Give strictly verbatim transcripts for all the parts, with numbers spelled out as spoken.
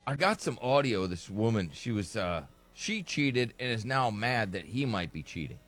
I got some audio of this woman. She was, uh, she cheated and is now mad that he might be cheating.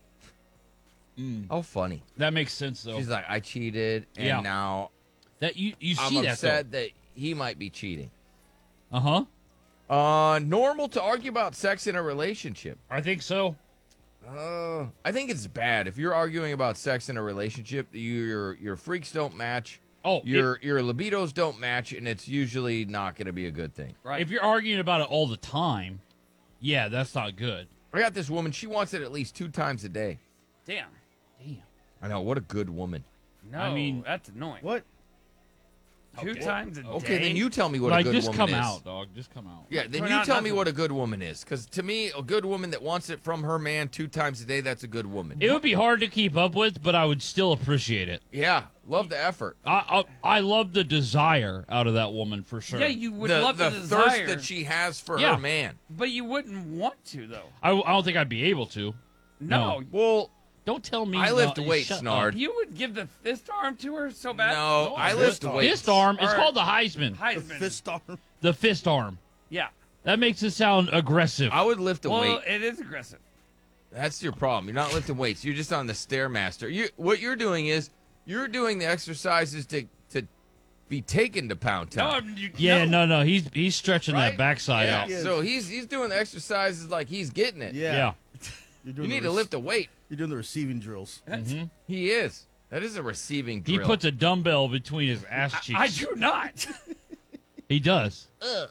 Mm. How funny. That makes sense, though. She's like, I cheated, and Yeah. now that you, you I'm see upset that, that he might be cheating. Uh-huh. Uh, normal to argue about sex in a relationship. I think so. Uh, I think it's bad. If you're arguing about sex in a relationship, your your freaks don't match. Oh, your your libidos don't match, and it's usually not going to be a good thing. Right. If you're arguing about it all the time, yeah, that's not good. I got this woman. She wants it at least two times a day. Damn. Damn. I know. What a good woman. No, I mean- that's annoying. What? Two Okay. times a day? Okay, then you tell me what like, a good just woman come is. out, dog. Just come out. Yeah, then Turn you out tell me nothing. what a good woman is. Because to me, a good woman that wants it from her man two times a day, that's a good woman. It would be hard to keep up with, but I would still appreciate it. Yeah, love the effort. I I, I love the desire out of that woman for sure. Yeah, you would the love the the thirst desire, that she has for Yeah. her man. but you wouldn't want to, though. I, I don't think I'd be able to. No, No. Well, Don't tell me. I lift no, weights, shut Snard. up. you would give the fist arm to her so bad. no, I fist lift arm. weights. Fist arm. It's Or- called the Heisman. The Heisman. fist arm. The fist arm. Yeah. That makes it sound aggressive. I would lift a Well, weight. it is aggressive. That's your problem. You're not lifting weights. You're just on the Stairmaster. You, what you're doing is you're doing the exercises to to be taken to pound No, town. you, yeah, no, no. He's he's stretching Right? that backside yeah. out. Yeah. So he's he's doing the exercises like he's getting it. Yeah. Yeah. You're You doing need the to rec- lift a weight. You're doing the receiving drills. Mhm. He is. That is a receiving He drill. puts a dumbbell between his ass cheeks. I do not. He does.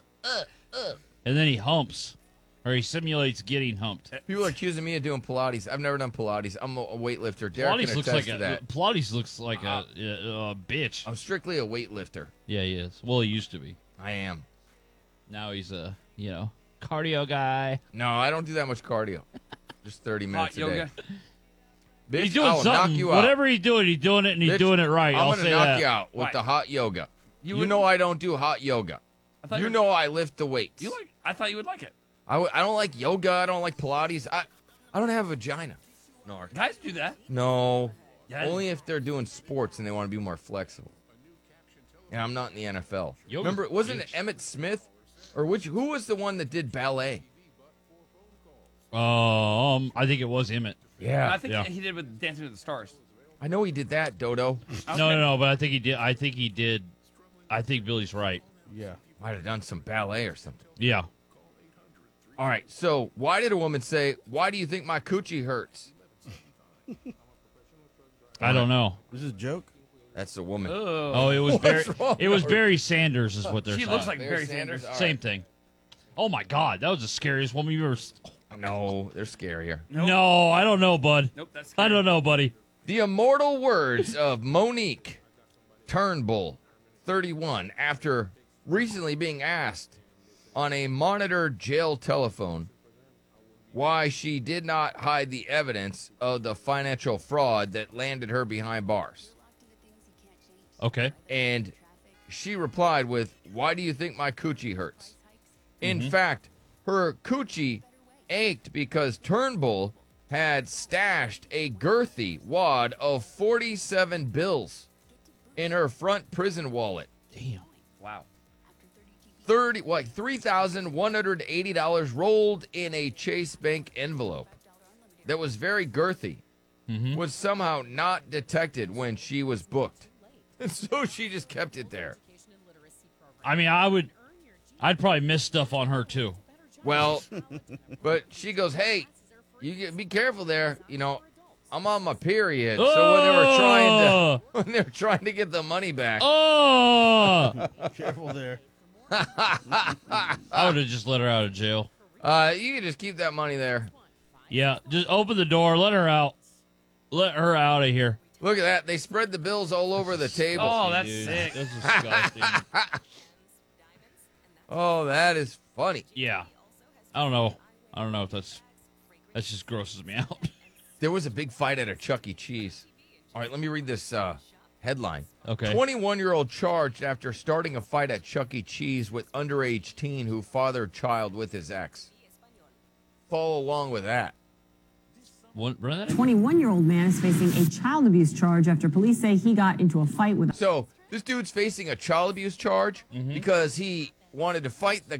And then he humps, or he simulates getting humped. People are accusing me of doing Pilates. I've never done Pilates. I'm a, a weightlifter. Derek Pilates can looks attest like to a that. Pilates looks like a, a, a bitch. I'm strictly a weightlifter. Yeah, he is. Well, he used to be. I am. Now he's a you know cardio guy. No, I don't do that much cardio. Just thirty minutes Hot a day. yoga. Bitch, He's doing I will something. knock you out. Whatever he's doing, he's doing it, and he's Bitch, doing it right. I'm I'll gonna say knock that. you out with Right. the hot yoga. You You, would- know I don't do hot yoga. I thought You you, know I lift the weights. you like. I thought you would like it. I, w- I don't like yoga. I don't like Pilates. I I don't have a vagina. No. Guys do that. No. Yeah. Only if they're doing sports and they want to be more flexible. And I'm not in the N F L. Yoga's Remember, wasn't it bitch. Emmett Smith? Or which? Who was the one that did ballet? Um, I think it was Emmett. Yeah. I think yeah. he did with Dancing with the Stars. I know he did that, Dodo. No, no, no. But I think he did. I think he did. I think Billy's right. Yeah. Might have done some ballet or something. Yeah. All right. So why did a woman say, "Why do you think my coochie hurts"? I don't know. This is a joke. That's a woman. Oh, Oh, it was Barry. What's wrong It was with her? Barry Sanders, is what they're she saying. looks like Barry Barry Sanders? Sanders. All Same thing. Oh my God, that was the scariest woman you ever. s- No, they're scarier. Nope. No, I don't know, bud. Nope, that's. I don't know, buddy. The immortal words of Monique Turnbull, thirty-one, after recently being asked on a monitored jail telephone why she did not hide the evidence of the financial fraud that landed her behind bars. Okay. And she replied with, "Why do you think my coochie hurts?" In fact, her coochie ached because Turnbull had stashed a girthy wad of forty-seven bills in her front prison wallet. Damn. Wow. thirty, like three thousand one hundred eighty dollars rolled in a Chase Bank envelope that was very girthy, Mhm. was somehow not detected when she was booked. And so she just kept it there. I mean, I would. I'd probably miss stuff on her too. Well, but she goes, "Hey, you get, be careful there. You know, I'm on my period." So when they were trying to when they were trying to get the money back, Oh! Careful there. I would have just let her out of jail. uh, you can just keep that money there. Yeah, just open the door, let her out. Let her out of here. Look at that. They spread the bills all over the table. Oh, that's Dude, sick. That's disgusting. Oh, that is funny. Yeah. I don't know. I don't know if that's that just grosses me out. There was a big fight at a Chuck E. Cheese. All right, let me read this uh, headline. Okay. twenty-one-year-old charged after starting a fight at Chuck E. Cheese with underage teen who fathered child with his ex. Follow along with that. What, run that? twenty-one-year-old man is facing a child abuse charge after police say he got into a fight with. So this dude's facing a child abuse charge Mm-hmm. because he wanted to fight the